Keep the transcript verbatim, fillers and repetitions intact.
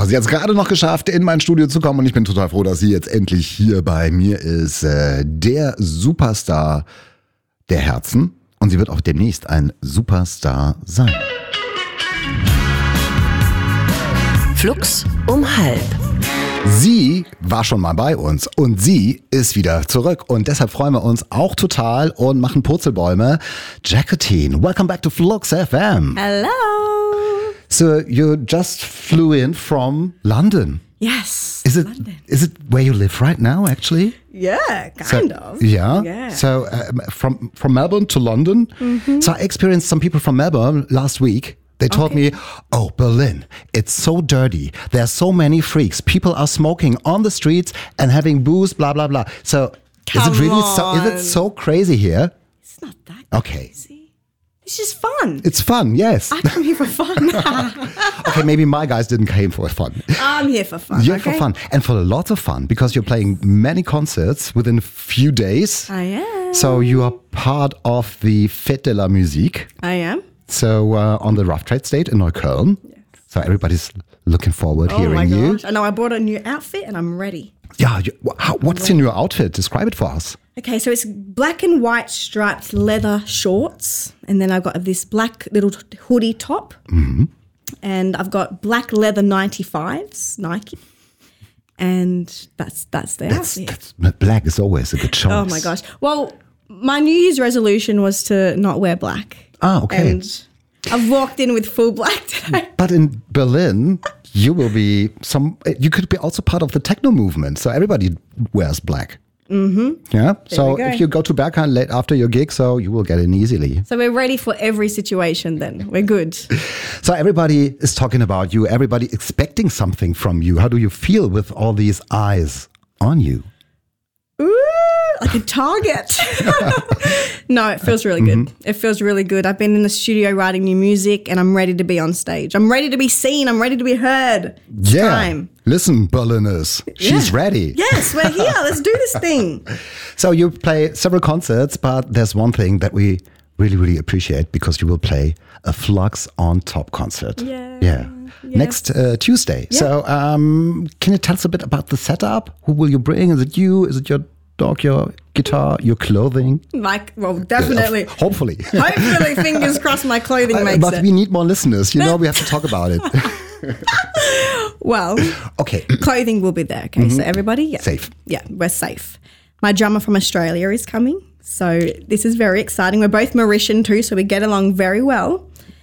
sie hat es gerade noch geschafft, in mein Studio zu kommen und ich bin total froh, dass sie jetzt endlich hier bei mir ist. Äh, der Superstar der Herzen und sie wird auch demnächst ein Superstar sein. Flux um halb. Sie war schon mal bei uns und sie ist wieder zurück und deshalb freuen wir uns auch total und machen Purzelbäume. Jacqueline, welcome back to Flux F M. Hello. So you just flew in from London. Yes. Is it London. is it where you live right now actually? Yeah, kind so, of. Yeah. Yeah. So um, from from Melbourne to London. Mm-hmm. So I experienced some people from Melbourne last week. They told okay. me, oh, Berlin, it's so dirty. There are so many freaks. People are smoking on the streets and having booze, blah, blah, blah. So Come is it really on. so, is it so crazy here? It's not that Okay. crazy. It's just fun. It's fun, yes. I come here for fun. Okay, maybe my guys didn't came for fun. I'm here for fun. You're okay? for fun and for lots of fun because you're playing many concerts within a few days. I am. So you are part of the Fête de la Musique. I am. So uh, on the Rough Trade State in Neukölln. Yes. So everybody's looking forward Oh hearing my you. gosh. I know I bought a new outfit and I'm ready. Yeah, you, how, what's in your outfit? Describe it for us. Okay, so it's black and white striped leather shorts. And then I've got this black little t- hoodie top. Mm-hmm. And I've got black leather ninety-fives, Nike. And that's that's the That's, outfit. that's, black is always a good choice. Oh my gosh. Well, my New Year's resolution was to not wear black. Ah, okay. And I've walked in with full black today. But in Berlin, you will be some. You could be also part of the techno movement. So everybody wears black. Mm-hmm. Yeah. So we go. if you go to Berghain late after your gig, so you will get in easily. So we're ready for every situation then. We're good. So everybody is talking about you. Everybody expecting something from you. How do you feel with all these eyes on you? Ooh, like a target. No, it feels really good. Mm-hmm. It feels really good. I've been in the studio writing new music and I'm ready to be on stage. I'm ready to be seen. I'm ready to be heard. It's Yeah. time. Listen, Berliners. She's Yeah. ready. Yes, we're here. Let's do this thing. So you play several concerts, but there's one thing that we really, really appreciate because you will play a Flux on Top concert. Yeah. Yeah. Next uh, Tuesday. Yeah. So um, can you tell us a bit about the setup? Who will you bring? Is it you? Is it your dog, your guitar, your clothing? Like, well, definitely. Uh, hopefully. Hopefully, fingers crossed, my clothing Uh, makes but it. we need more listeners. You know, we have to talk about it. Well, Okay. clothing will be there. Okay, so everybody, yeah, Safe. Yeah, we're safe. My drummer from Australia is coming, so this is very exciting. We're both Mauritian too, so we get along very well.